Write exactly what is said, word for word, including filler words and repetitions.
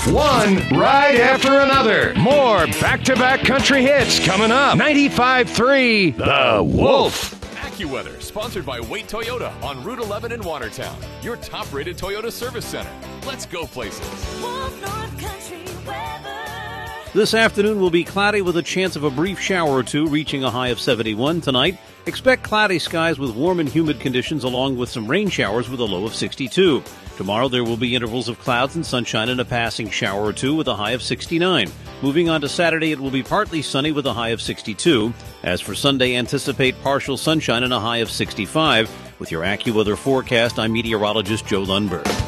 One right after another. More back-to-back country hits coming up. ninety-five three, The Wolf. AccuWeather, sponsored by Wait Toyota on Route eleven in Watertown. Your top-rated Toyota service center. Let's go places. Wolf North Country weather. This afternoon will be cloudy with a chance of a brief shower or two, reaching a high of seventy-one tonight. Expect cloudy skies with warm and humid conditions along with some rain showers with a low of sixty-two. Tomorrow there will be intervals of clouds and sunshine and a passing shower or two with a high of sixty-nine. Moving on to Saturday, it will be partly sunny with a high of sixty-two. As for Sunday, anticipate partial sunshine and a high of sixty-five. With your AccuWeather forecast, I'm meteorologist Joe Lundberg.